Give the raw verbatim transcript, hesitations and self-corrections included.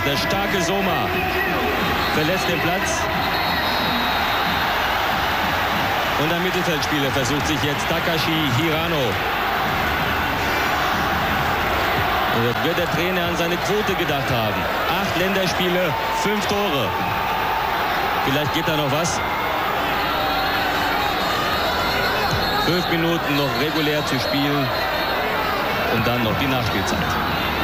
ist der starke Soma. Verlässt den Platz. Und ein Mittelfeldspieler versucht sich jetzt, Takashi Hirano. Und jetzt wird der Trainer an seine Quote gedacht haben. Acht Länderspiele, fünf Tore. Vielleicht geht da noch was. Fünf Minuten noch regulär zu spielen. Und dann noch die Nachspielzeit.